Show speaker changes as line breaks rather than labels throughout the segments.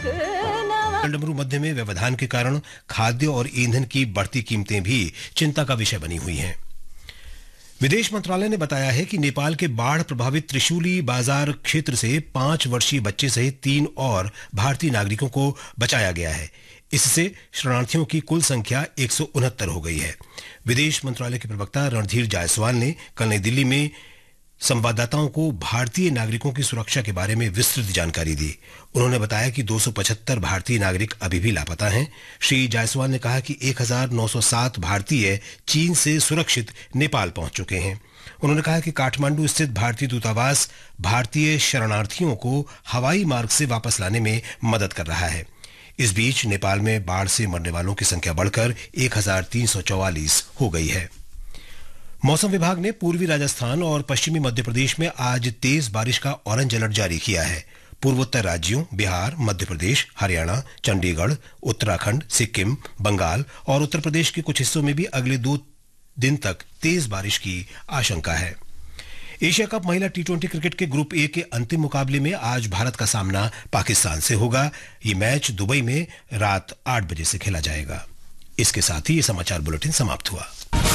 डमरू मध्य में व्यवधान के कारण खाद्य और ईंधन की बढ़ती कीमतें भी चिंता का विषय बनी हुई हैं। विदेश मंत्रालय ने बताया है कि नेपाल के बाढ़ प्रभावित त्रिशूली बाजार क्षेत्र से 5 वर्षीय बच्चे सहित 3 और भारतीय नागरिकों को बचाया गया है। इससे शरणार्थियों की कुल संख्या 169 हो गई है। विदेश मंत्रालय के प्रवक्ता रणधीर जायसवाल ने कल नई दिल्ली में संवाददाताओं को भारतीय नागरिकों की सुरक्षा के बारे में विस्तृत जानकारी दी। उन्होंने बताया कि 275 भारतीय नागरिक अभी भी लापता हैं। श्री जायसवाल ने कहा कि 1907 भारतीय चीन से सुरक्षित नेपाल पहुंच चुके हैं। उन्होंने कहा कि काठमांडू स्थित भारतीय दूतावास भारतीय शरणार्थियों को हवाई मार्ग से वापस लाने में मदद कर रहा है। इस बीच नेपाल में बाढ़ से मरने वालों की संख्या बढ़कर 1344 हो गई है। मौसम विभाग ने पूर्वी राजस्थान और पश्चिमी मध्य प्रदेश में आज तेज बारिश का ऑरेंज अलर्ट जारी किया है। पूर्वोत्तर राज्यों बिहार, मध्य प्रदेश, हरियाणा, चंडीगढ़, उत्तराखंड, सिक्किम, बंगाल और उत्तर प्रदेश के कुछ हिस्सों में भी अगले 2 दिन तक तेज बारिश की आशंका है। एशिया कप महिला टी20 क्रिकेट के ग्रुप ए के अंतिम मुकाबले में आज भारत का सामना पाकिस्तान से होगा। ये मैच दुबई में रात 8 बजे से खेला जाएगा। इसके साथ ही ये समाचार बुलेटिन समाप्त हुआ।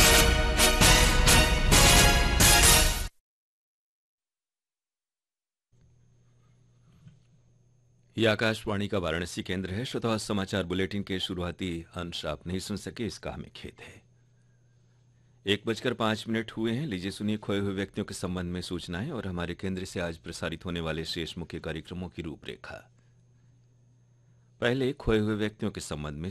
यह आकाशवाणी का वाराणसी केंद्र है। श्रोता, समाचार बुलेटिन के शुरुआती अंश आप नहीं सुन सके, इसका हमें खेद है। 1:05 हुए हैं। लीजिए सुनिए खोए हुए व्यक्तियों के संबंध में सूचनाएं और हमारे केंद्र से आज प्रसारित होने वाले शेष मुख्य कार्यक्रमों की रूपरेखा। पहले खोए हुए व्यक्तियों के संबंध में